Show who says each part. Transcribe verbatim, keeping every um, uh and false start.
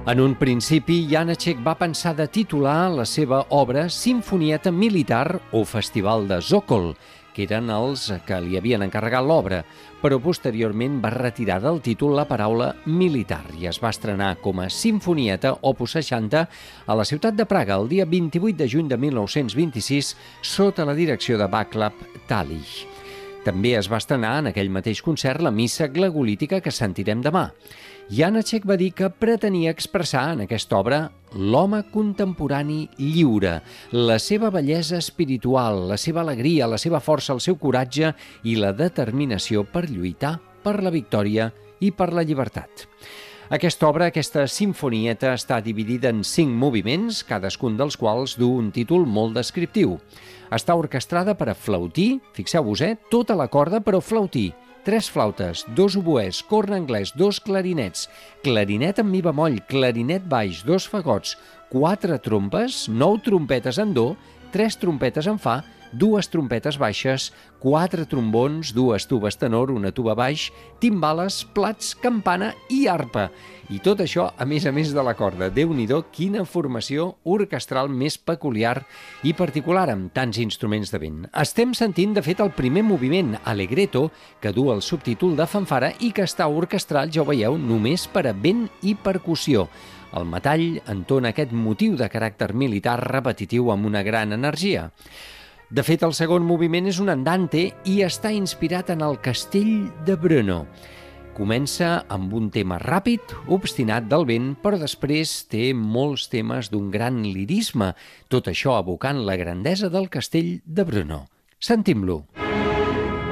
Speaker 1: En un principi, Janáček va pensar de titular la seva obra Simfonieta Militar o Festival de Sokol, que eren els que li havien encarregat l'obra, però posteriorment va retirar del títol la paraula militar i es va estrenar com a Simfonieta Opus seixanta a la ciutat de Praga el dia vint-i-vuit de juny de mil nou-cents vint-i-sis sota la direcció de Václav Talich. També es va estrenar en aquell mateix concert la missa glagolítica que sentirem demà. Janáček va dir que pretenia expressar en aquesta obra l'home contemporani lliure, la seva bellesa espiritual, la seva alegria, la seva força, el seu coratge i la determinació per lluitar per la victòria i per la llibertat. Aquesta obra, aquesta simfonieta, està dividida en cinc moviments, cadascun dels quals du un títol molt descriptiu. Està orquestrada per a flautí, fixeu-vos, eh? Tota la corda, però flautí. Tres flautes, dos oboès, corn anglès, dos clarinets, clarinet amb mi bemoll, clarinet baix, dos fagots, quatre trompes, nou trompetes en do, tres trompetes en fa, dues trompetes baixes, quatre trombons, dues tubes tenor, una tuba baix, timbales, plats, campana i arpa. I tot això, a més a més de la corda. Déu-n'hi-do, quina formació orquestral més peculiar i particular amb tants instruments de vent. Estem sentint, de fet, el primer moviment, Allegretto, que du el subtítol de fanfara i que està orquestral, ja ho veieu, només per a vent i percussió. El metall entona aquest motiu de caràcter militar repetitiu amb una gran energia. De fet, el segon moviment és un andante i està inspirat en el castell de Brno. Comença amb un tema ràpid, obstinat del vent, però després té molts temes d'un gran lirisme, tot això evocant la grandesa del castell de Brno. Sentim-lo.